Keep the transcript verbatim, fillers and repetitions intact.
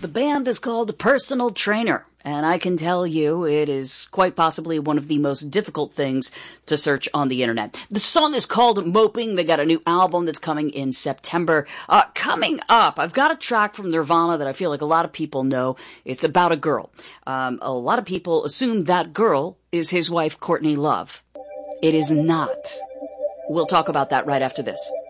The band is called Personal Trainer, and I can tell you it is quite possibly one of the most difficult things to search on the internet. The song is called Moping. They got a new album that's coming in September. Uh, coming up, I've got a track from Nirvana that I feel like a lot of people know. It's about a girl. Um, a lot of people assume that girl is his wife, Courtney Love. It is not. We'll talk about that right after this.